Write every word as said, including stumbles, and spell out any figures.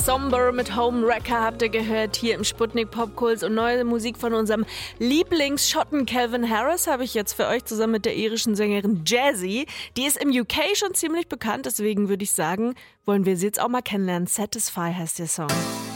Somber mit Homewrecker habt ihr gehört hier im Sputnik Popkults und neue Musik von unserem Lieblingsschotten Calvin Harris habe ich jetzt für euch zusammen mit der irischen Sängerin Jazzy. Die ist im U K schon ziemlich bekannt, deswegen würde ich sagen, wollen wir sie jetzt auch mal kennenlernen. Satisfy heißt der Song.